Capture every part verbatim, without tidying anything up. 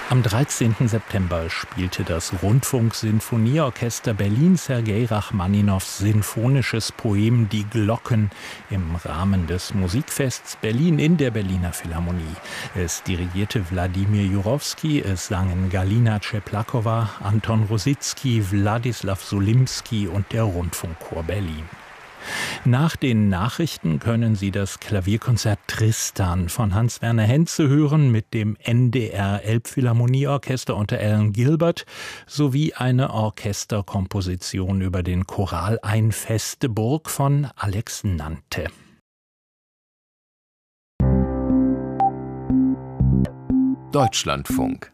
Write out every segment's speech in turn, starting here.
Am dreizehnten September spielte das Rundfunksinfonieorchester Berlin Sergei Rachmaninows sinfonisches Poem Die Glocken im Rahmen des Musikfests Berlin in der Berliner Philharmonie. Es dirigierte Wladimir Jurowski, es sangen Galina Czeplakowa, Anton Rositzky, Wladislaw Sulimski und der Rundfunkchor Berlin. Nach den Nachrichten können Sie das Klavierkonzert Tristan von Hans-Werner Henze hören mit dem N D R Elbphilharmonieorchester unter Alan Gilbert sowie eine Orchesterkomposition über den Choral Ein feste Burg von Alex Nante. Deutschlandfunk.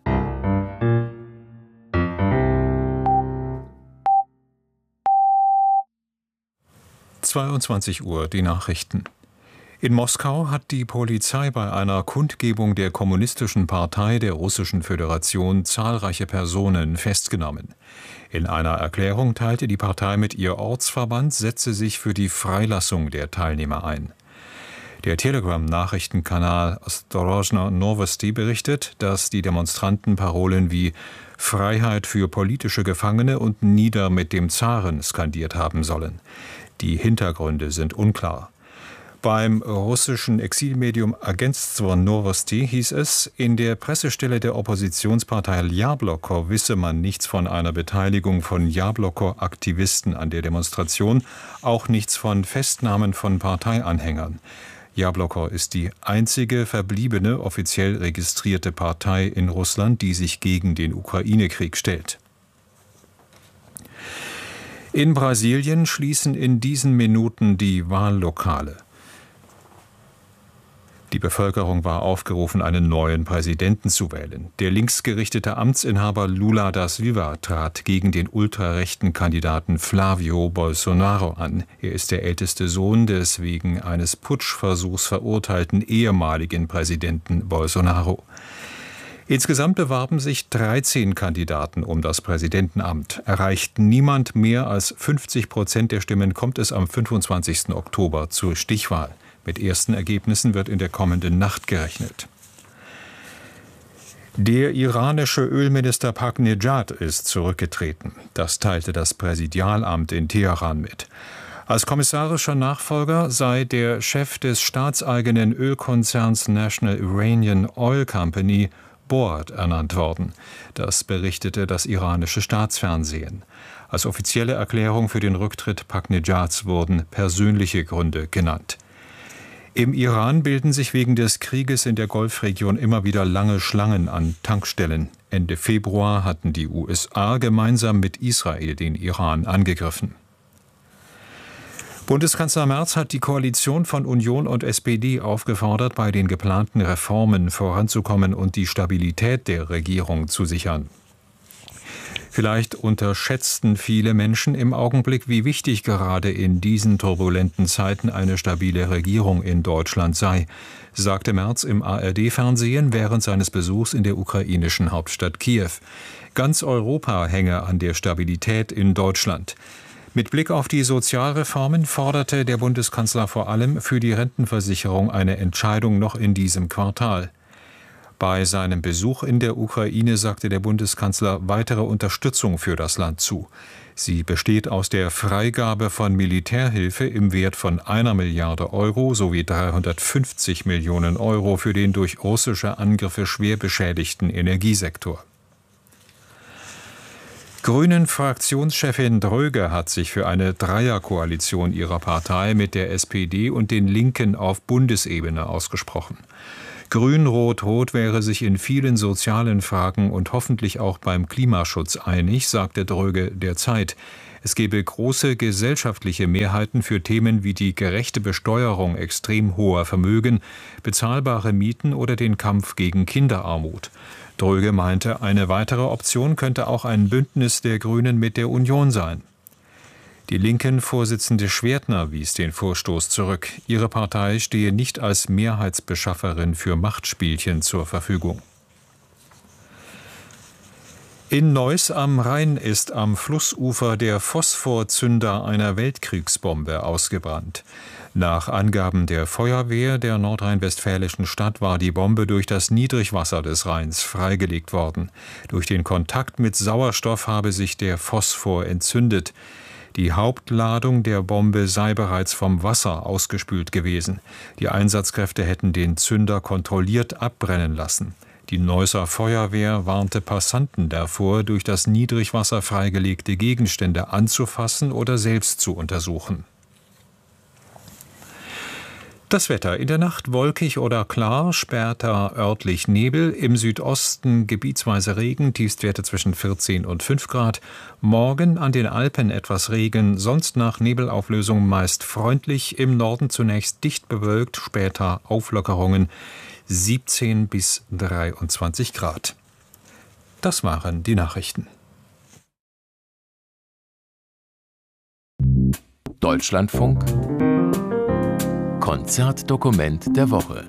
zweiundzwanzig Uhr, die Nachrichten. In Moskau hat die Polizei bei einer Kundgebung der Kommunistischen Partei der Russischen Föderation zahlreiche Personen festgenommen. In einer Erklärung teilte die Partei mit, ihr Ortsverband setze sich für die Freilassung der Teilnehmer ein. Der Telegram-Nachrichtenkanal Ostorozhna Novosti berichtet, dass die Demonstranten Parolen wie »Freiheit für politische Gefangene« und »Nieder mit dem Zaren« skandiert haben sollen. Die Hintergründe sind unklar. Beim russischen Exilmedium Agentstvo Novosti hieß es, in der Pressestelle der Oppositionspartei Jabloko wisse man nichts von einer Beteiligung von Jabloko-Aktivisten an der Demonstration, auch nichts von Festnahmen von Parteianhängern. Jabloko ist die einzige verbliebene offiziell registrierte Partei in Russland, die sich gegen den Ukraine-Krieg stellt. In Brasilien schließen in diesen Minuten die Wahllokale. Die Bevölkerung war aufgerufen, einen neuen Präsidenten zu wählen. Der linksgerichtete Amtsinhaber Lula da Silva trat gegen den ultrarechten Kandidaten Flávio Bolsonaro an. Er ist der älteste Sohn des wegen eines Putschversuchs verurteilten ehemaligen Präsidenten Bolsonaro. Insgesamt bewarben sich dreizehn Kandidaten um das Präsidentenamt. Erreicht niemand mehr als fünfzig Prozent der Stimmen, kommt es am fünfundzwanzigsten Oktober zur Stichwahl. Mit ersten Ergebnissen wird in der kommenden Nacht gerechnet. Der iranische Ölminister Ahmadinejad ist zurückgetreten. Das teilte das Präsidialamt in Teheran mit. Als kommissarischer Nachfolger sei der Chef des staatseigenen Ölkonzerns National Iranian Oil Company Board ernannt worden. Das berichtete das iranische Staatsfernsehen. Als offizielle Erklärung für den Rücktritt Ahmadinejads wurden persönliche Gründe genannt. Im Iran bilden sich wegen des Krieges in der Golfregion immer wieder lange Schlangen an Tankstellen. Ende Februar hatten die U S A gemeinsam mit Israel den Iran angegriffen. Bundeskanzler Merz hat die Koalition von Union und S P D aufgefordert, bei den geplanten Reformen voranzukommen und die Stabilität der Regierung zu sichern. Vielleicht unterschätzten viele Menschen im Augenblick, wie wichtig gerade in diesen turbulenten Zeiten eine stabile Regierung in Deutschland sei, sagte Merz im A R D-Fernsehen während seines Besuchs in der ukrainischen Hauptstadt Kiew. Ganz Europa hänge an der Stabilität in Deutschland. Mit Blick auf die Sozialreformen forderte der Bundeskanzler vor allem für die Rentenversicherung eine Entscheidung noch in diesem Quartal. Bei seinem Besuch in der Ukraine sagte der Bundeskanzler weitere Unterstützung für das Land zu. Sie besteht aus der Freigabe von Militärhilfe im Wert von einer Milliarde Euro sowie dreihundertfünfzig Millionen Euro für den durch russische Angriffe schwer beschädigten Energiesektor. Grünen-Fraktionschefin Dröge hat sich für eine Dreierkoalition ihrer Partei mit der S P D und den Linken auf Bundesebene ausgesprochen. Grün-Rot-Rot wäre sich in vielen sozialen Fragen und hoffentlich auch beim Klimaschutz einig, sagte Dröge der Zeit. Es gebe große gesellschaftliche Mehrheiten für Themen wie die gerechte Besteuerung extrem hoher Vermögen, bezahlbare Mieten oder den Kampf gegen Kinderarmut. Dröge meinte, eine weitere Option könnte auch ein Bündnis der Grünen mit der Union sein. Die Linken-Vorsitzende Schwertner wies den Vorstoß zurück. Ihre Partei stehe nicht als Mehrheitsbeschafferin für Machtspielchen zur Verfügung. In Neuss am Rhein ist am Flussufer der Phosphorzünder einer Weltkriegsbombe ausgebrannt. Nach Angaben der Feuerwehr der nordrhein-westfälischen Stadt war die Bombe durch das Niedrigwasser des Rheins freigelegt worden. Durch den Kontakt mit Sauerstoff habe sich der Phosphor entzündet. Die Hauptladung der Bombe sei bereits vom Wasser ausgespült gewesen. Die Einsatzkräfte hätten den Zünder kontrolliert abbrennen lassen. Die Neusser Feuerwehr warnte Passanten davor, durch das Niedrigwasser freigelegte Gegenstände anzufassen oder selbst zu untersuchen. Das Wetter: in der Nacht wolkig oder klar, später örtlich Nebel, im Südosten gebietsweise Regen, Tiefstwerte zwischen vierzehn und fünf Grad. Morgen an den Alpen etwas Regen, sonst nach Nebelauflösung meist freundlich, im Norden zunächst dicht bewölkt, später Auflockerungen, siebzehn bis dreiundzwanzig Grad. Das waren die Nachrichten. Deutschlandfunk Konzertdokument der Woche.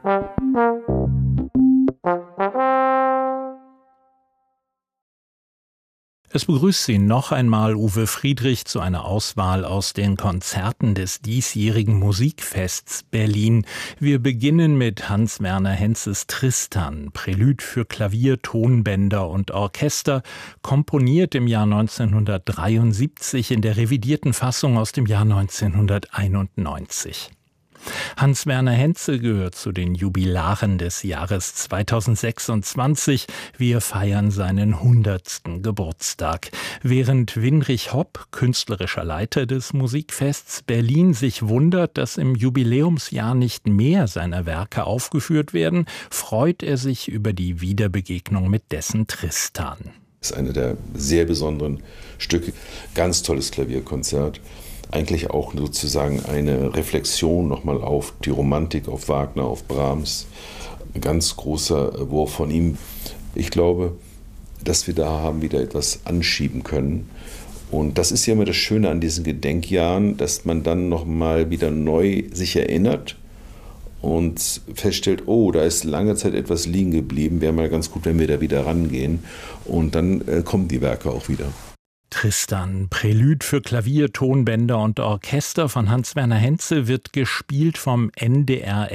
Es begrüßt Sie noch einmal Uwe Friedrich zu einer Auswahl aus den Konzerten des diesjährigen Musikfests Berlin. Wir beginnen mit Hans-Werner Henzes Tristan, Prälude für Klavier, Tonbänder und Orchester, komponiert im Jahr neunzehnhundertdreiundsiebzig in der revidierten Fassung aus dem Jahr neunzehnhunderteinundneunzig. Hans-Werner Henze gehört zu den Jubilaren des Jahres zweitausendsechsundzwanzig. Wir feiern seinen hundertsten Geburtstag. Während Winrich Hopp, künstlerischer Leiter des Musikfests Berlin, sich wundert, dass im Jubiläumsjahr nicht mehr seiner Werke aufgeführt werden, freut er sich über die Wiederbegegnung mit dessen Tristan. Das ist eine der sehr besonderen Stücke. Ganz tolles Klavierkonzert. Eigentlich auch sozusagen eine Reflexion nochmal auf die Romantik, auf Wagner, auf Brahms. Ein ganz großer Wurf von ihm. Ich glaube, dass wir da haben wieder etwas anschieben können. Und das ist ja immer das Schöne an diesen Gedenkjahren, dass man dann nochmal wieder neu sich erinnert und feststellt, oh, da ist lange Zeit etwas liegen geblieben. Wäre mal ganz gut, wenn wir da wieder rangehen. Und dann äh, kommen die Werke auch wieder. Tristan, Prälude für Klavier, Tonbänder und Orchester von Hans-Werner Henze, wird gespielt vom N D R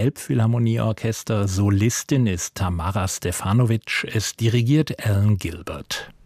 Elbphilharmonieorchester. Solistin ist Tamara Stefanovic, es dirigiert Alan Gilbert.